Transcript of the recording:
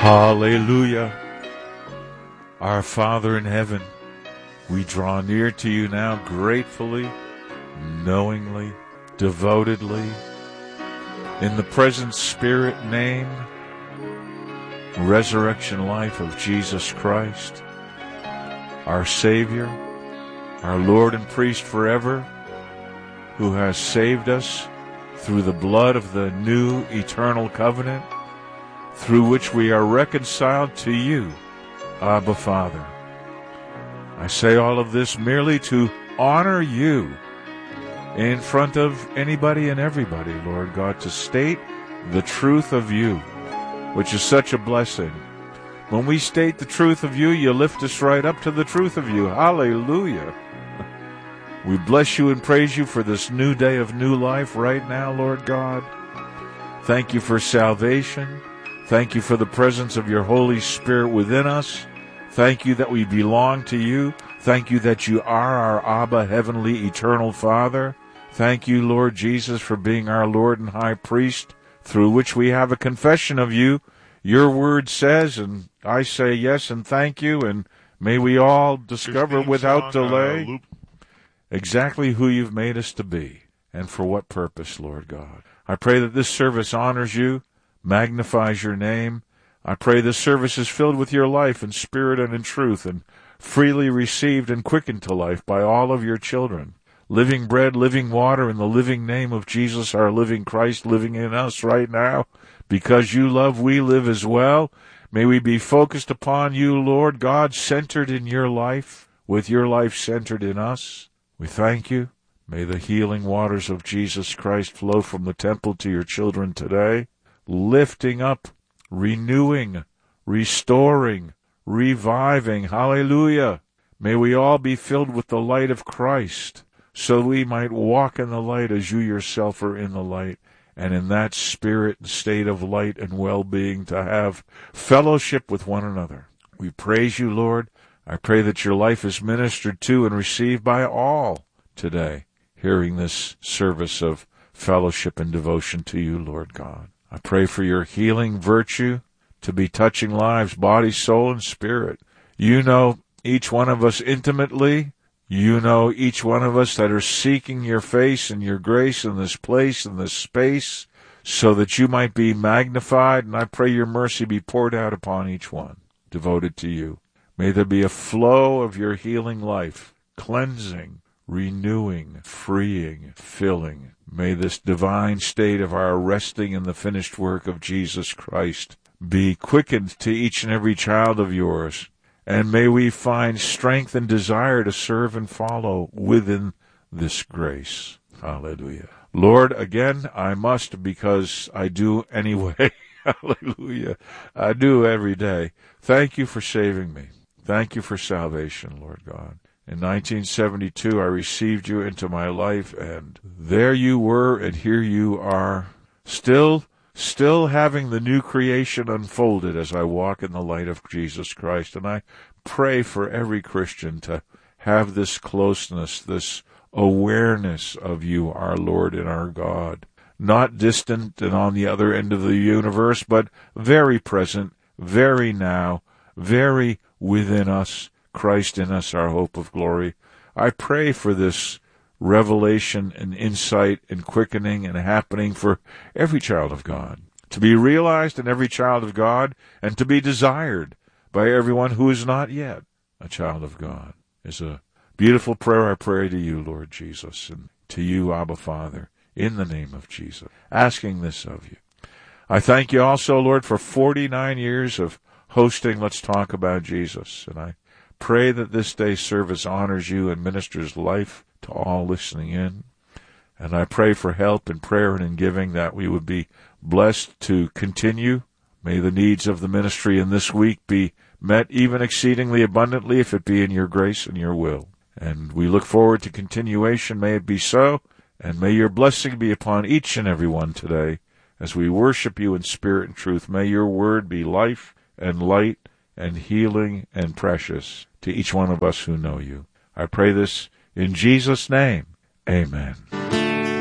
Hallelujah. Our Father in heaven, we draw near to you now gratefully, knowingly, devotedly, in the present Spirit, name, resurrection life of Jesus Christ, our Savior, our Lord and Priest forever, who has saved us through the blood of the new eternal covenant, through which we are reconciled to you, Abba Father. I say all of this merely to honor you in front of anybody and everybody, Lord God, to state the truth of you, which is such a blessing. When we state the truth of you, you lift us right up to the truth of you. Hallelujah. We bless you and praise you for this new day of new life right now, Lord God. Thank you for salvation. Thank you for the presence of your Holy Spirit within us. Thank you that we belong to you. Thank you that you are our Abba, heavenly, eternal Father. Thank you, Lord Jesus, for being our Lord and High Priest, through which we have a confession of you. Your word says, and I say yes and thank you, and may we all discover without delay exactly who you've made us to be and for what purpose, Lord God. I pray that this service honors you, magnifies your name. I pray this service is filled with your life in spirit and in truth, and freely received and quickened to life by all of your children. Living bread, living water, in the living name of Jesus, our living Christ, living in us right now. Because you love, we live as well. May we be focused upon you, Lord God, centered in your life, with your life centered in us. We thank you. May the healing waters of Jesus Christ flow from the temple to your children today, lifting up, renewing, restoring, reviving. Hallelujah. May we all be filled with the light of Christ, so we might walk in the light as you yourself are in the light, and in that spirit and state of light and well-being to have fellowship with one another. We praise you, Lord. I pray that your life is ministered to and received by all today, hearing this service of fellowship and devotion to you, Lord God. I pray for your healing virtue to be touching lives, body, soul, and spirit. You know each one of us intimately. You know each one of us that are seeking your face and your grace in this place, in this space, so that you might be magnified, and I pray your mercy be poured out upon each one devoted to you. May there be a flow of your healing life, cleansing, renewing, freeing, filling. May this divine state of our resting in the finished work of Jesus Christ be quickened to each and every child of yours. And may we find strength and desire to serve and follow within this grace. Hallelujah. Lord, again, I must, because I do anyway. Hallelujah. I do every day. Thank you for saving me. Thank you for salvation, Lord God. In 1972, I received you into my life, and there you were, and here you are, still having the new creation unfolded as I walk in the light of Jesus Christ. And I pray for every Christian to have this closeness, this awareness of you, our Lord and our God, not distant and on the other end of the universe, but very present, very now, very within us, Christ in us, our hope of glory. I pray for this revelation and insight and quickening and happening for every child of God, to be realized in every child of God, and to be desired by everyone who is not yet a child of God. It's a beautiful prayer I pray to you, Lord Jesus, and to you, Abba Father, in the name of Jesus, asking this of you. I thank you also, Lord, for 49 years of hosting Let's Talk About Jesus, and I pray that this day's service honors you and ministers life to all listening in. And I pray for help in prayer and in giving, that we would be blessed to continue. May the needs of the ministry in this week be met even exceedingly abundantly, if it be in your grace and your will. And we look forward to continuation. May it be so, and may your blessing be upon each and every one today as we worship you in spirit and truth. May your word be life and light and healing and precious to each one of us who know you. I pray this in Jesus' name. Amen.